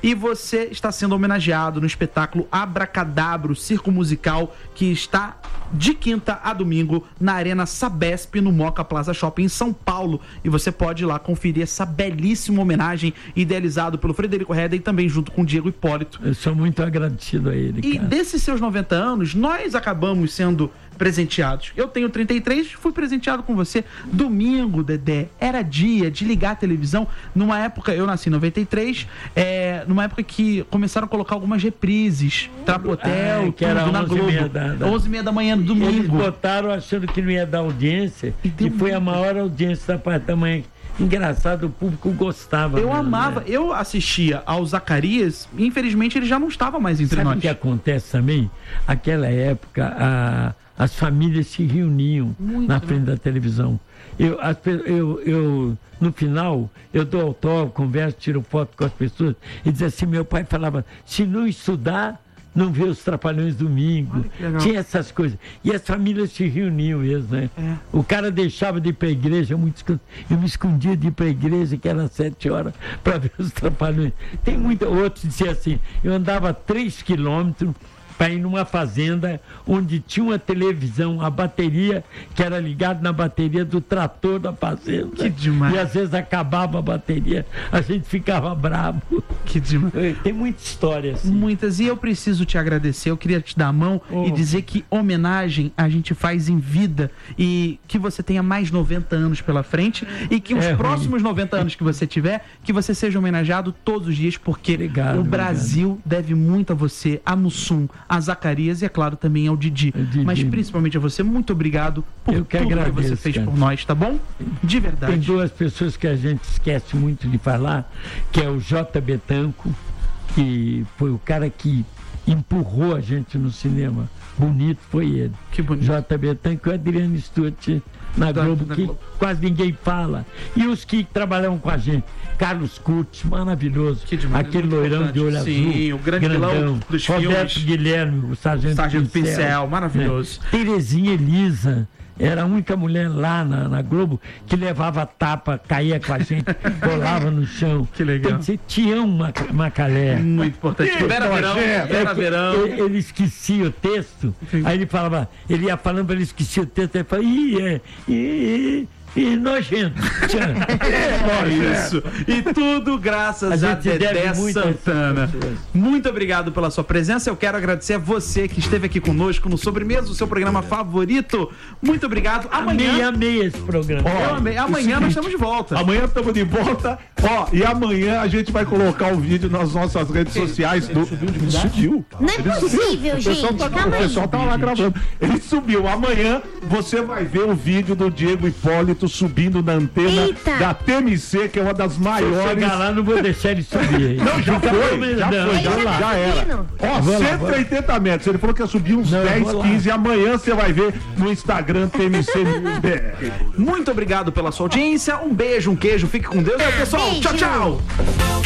E você está sendo homenageado no espetáculo Abracadabra, circo musical, que está de quinta a domingo na Arena Sabesp, no Moca Plaza Shopping em São Paulo. E você pode ir lá conferir essa belíssima homenagem idealizado pelo Frederico Redden e também junto com o Diego Hipólito. Eu sou muito agradecido a ele, cara. E desses seus 90 anos, nós acabamos sendo presenteados. Eu tenho 33, fui presenteado com você. Domingo, Dedé, era dia de ligar a televisão. Numa época, eu nasci em 93, numa época que começaram a colocar algumas reprises. Trapotel, que era na Globo. 11h30 da manhã, no domingo. Eles botaram achando que não ia dar audiência e foi a maior audiência da parte da manhã. Engraçado, o público gostava. Eu amava, né? Eu assistia ao Zacarias, e infelizmente ele já não estava mais entre nós. Sabe o que acontece também? Aquela época, as famílias se reuniam na frente da televisão. Eu, no final, eu dou autógrafo, converso, tiro foto com as pessoas e diz assim, meu pai falava, se não estudar, não vê os Trapalhões domingo. Tinha essas coisas. E as famílias se reuniam mesmo, né? O cara deixava de ir para a igreja, eu me escondia de ir para a igreja, que era 7 horas, para ver os Trapalhões. Tem outros diziam assim, eu andava 3 quilômetros para ir numa fazenda onde tinha uma televisão, a bateria, que era ligada na bateria do trator da fazenda. Que demais. E às vezes acabava a bateria, a gente ficava bravo. Que demais. Tem muita história assim. Muitas, e eu preciso te agradecer, eu queria te dar a mão e dizer que homenagem a gente faz em vida e que você tenha mais 90 anos pela frente e que os próximos 90 anos que você tiver, que você seja homenageado todos os dias, porque o Brasil deve muito a você, a Mussum, a Zacarias e, é claro, também ao Didi. Mas principalmente a você, muito obrigado por tudo que você fez por nós, tá bom? De verdade. Tem 2 pessoas que a gente esquece muito de falar, que é o JB Tanco, que foi o cara que empurrou a gente no cinema. Bonito foi ele. Que bonito. JB Tanco e o Adriano Stuart na Globo, que quase ninguém fala. E os que trabalham com a gente. Carlos Curtis, maravilhoso. Aquele loirão de olho azul. Sim, o grande vilão dos Roberto filmes. Guilherme, o Sargento Pincel, maravilhoso. Terezinha Elisa. Era a única mulher lá na Globo que levava tapa, caía com a gente, rolava no chão. Que legal. Tem que ser Tião Macalé. Muito importante. Vera Verão. Ele esquecia o texto, aí ele falava, ele ia falando, ele esquecia o texto, ele falava, nojento. Isso. E tudo graças a Dedé Santana. Muito obrigado pela sua presença. Eu quero agradecer a você que esteve aqui conosco no Sobremesa, o seu programa favorito. Muito obrigado. Amanhã. Amei esse programa. Amanhã nós estamos de volta. Amanhã estamos de volta. E amanhã a gente vai colocar o vídeo nas nossas redes sociais. Subiu? Não é possível, gente. O pessoal tá lá gravando. Ele subiu. Amanhã você vai ver o vídeo do Diego Hipólito subindo na antena da TMC, que é uma das maiores. Se eu chegar lá, não vou deixar ele subir. Não, já era. 180 metros. Ele falou que ia subir uns 10, 15. E amanhã você vai ver no Instagram TMC News BR. Muito obrigado pela sua audiência. Um beijo, um queijo. Fique com Deus. Pessoal, tchau, tchau.